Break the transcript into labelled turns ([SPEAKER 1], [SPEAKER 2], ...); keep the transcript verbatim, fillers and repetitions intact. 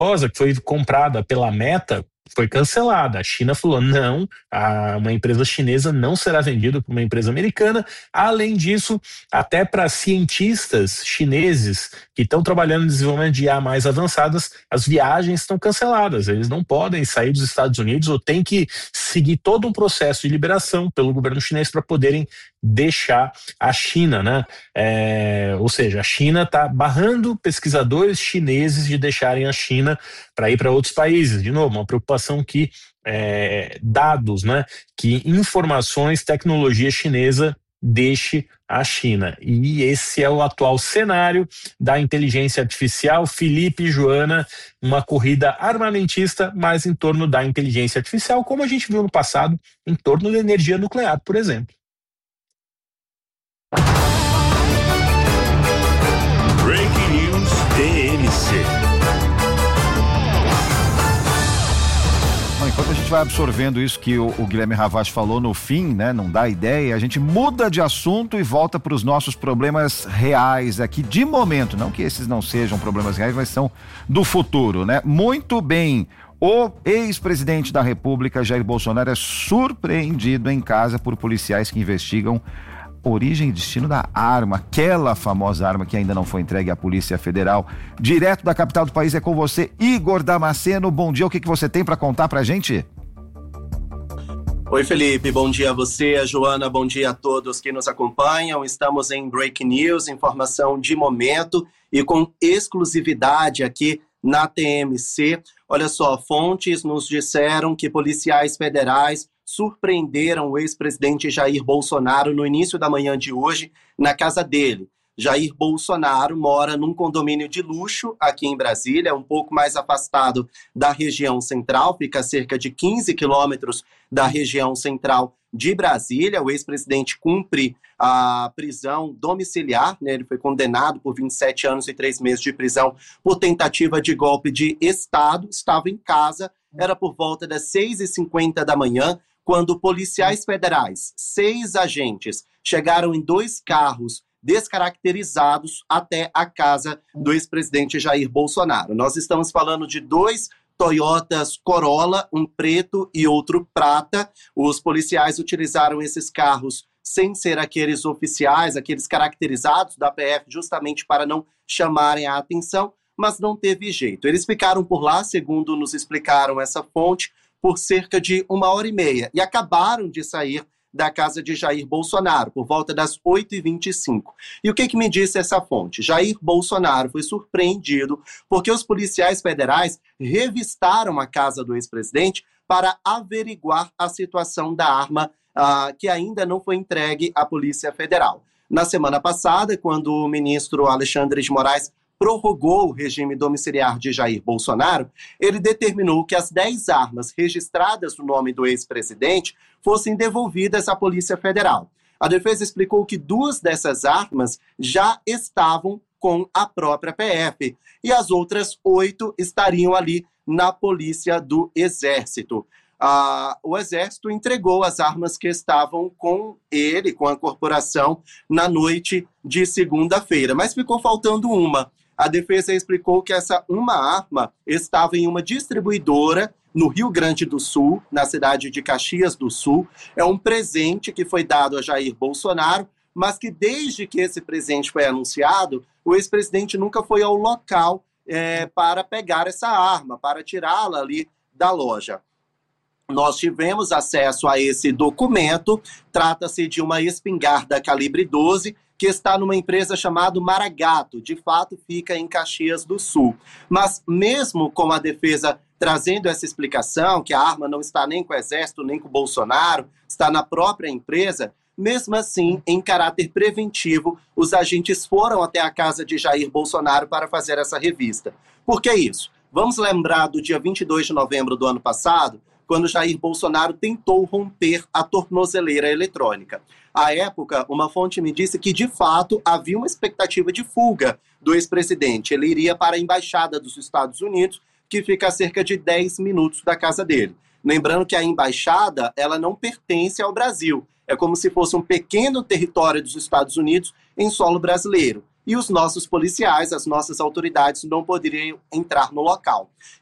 [SPEAKER 1] Rosa, que foi comprada pela Meta, foi cancelada. A China falou, não, a, uma empresa chinesa não será vendida por uma empresa americana. Além disso, até para cientistas chineses que estão trabalhando no desenvolvimento de I A mais avançadas, as viagens estão canceladas. Eles não podem sair dos Estados Unidos ou têm que seguir todo um processo de liberação pelo governo chinês para poderem deixar a China, né? É, ou seja, a China está barrando pesquisadores chineses de deixarem a China para ir para outros países. De novo, uma preocupação que é, dados, né? Que informações, tecnologia chinesa deixe a China. E esse é o atual cenário da inteligência artificial. Felipe e Joana, uma corrida armamentista, mas em torno da inteligência artificial, como a gente viu no passado, em torno da energia nuclear, por exemplo.
[SPEAKER 2] Breaking News T M C.
[SPEAKER 3] Bom, enquanto a gente vai absorvendo isso que o, o Guilherme Havas falou no fim, né, não dá ideia, a gente muda de assunto e volta para os nossos problemas reais aqui de momento, não que esses não sejam problemas reais, mas são do futuro, né? Muito bem. O ex-presidente da República, Jair Bolsonaro, é surpreendido em casa por policiais que investigam origem e destino da arma, aquela famosa arma que ainda não foi entregue à Polícia Federal. Direto da capital do país é com você, Igor Damasceno. Bom dia, o que, que você tem para contar pra gente?
[SPEAKER 4] Oi, Felipe, bom dia a você, a Joana, bom dia a todos que nos acompanham. Estamos em Breaking News, informação de momento e com exclusividade aqui na T M C. Olha só, fontes nos disseram que policiais federais surpreenderam o ex-presidente Jair Bolsonaro no início da manhã de hoje na casa dele. Jair Bolsonaro mora num condomínio de luxo aqui em Brasília, um pouco mais afastado da região central, fica a cerca de quinze quilômetros da região central de Brasília. O ex-presidente cumpre a prisão domiciliar, né? Ele foi condenado por vinte e sete anos e três meses de prisão por tentativa de golpe de Estado, estava em casa, era por volta das seis e cinquenta da manhã, quando policiais federais, seis agentes, chegaram em dois carros descaracterizados até a casa do ex-presidente Jair Bolsonaro. Nós estamos falando de dois Toyotas Corolla, um preto e outro prata. Os policiais utilizaram esses carros sem ser aqueles oficiais, aqueles caracterizados da P F, justamente para não chamarem a atenção, mas não teve jeito. Eles ficaram por lá, segundo nos explicaram essa fonte, por cerca de uma hora e meia, e acabaram de sair da casa de Jair Bolsonaro, por volta das oito e vinte e cinco. E o que, que me disse essa fonte? Jair Bolsonaro foi surpreendido porque os policiais federais revistaram a casa do ex-presidente para averiguar a situação da arma uh, que ainda não foi entregue à Polícia Federal. Na semana passada, quando o ministro Alexandre de Moraes prorrogou o regime domiciliar de Jair Bolsonaro, ele determinou que as dez armas registradas no nome do ex-presidente fossem devolvidas à Polícia Federal. A defesa explicou que duas dessas armas já estavam com a própria P F e as outras oito estariam ali na Polícia do Exército. Ah, o Exército entregou as armas que estavam com ele, com a corporação, na noite de segunda-feira, mas ficou faltando uma. A defesa explicou que essa uma arma estava em uma distribuidora no Rio Grande do Sul, na cidade de Caxias do Sul. É um presente que foi dado a Jair Bolsonaro, mas que desde que esse presente foi anunciado, o ex-presidente nunca foi ao local é, para pegar essa arma, para tirá-la ali da loja. Nós tivemos acesso a esse documento, trata-se de uma espingarda calibre doze, que está numa empresa chamada Maragato, de fato fica em Caxias do Sul. Mas mesmo com a defesa trazendo essa explicação, que a arma não está nem com o Exército, nem com o Bolsonaro, está na própria empresa, mesmo assim, em caráter preventivo, os agentes foram até a casa de Jair Bolsonaro para fazer essa revista. Por que isso? Vamos lembrar do dia vinte e dois de novembro do ano passado, quando Jair Bolsonaro tentou romper a tornozeleira eletrônica. À época, uma fonte me disse que, de fato, havia uma expectativa de fuga do ex-presidente. Ele iria para a Embaixada dos Estados Unidos, que fica a cerca de dez minutos da casa dele. Lembrando que a Embaixada, ela não pertence ao Brasil. É como se fosse um pequeno território dos Estados Unidos em solo brasileiro. e os nossos policiais, as nossas autoridades não poderiam entrar no local.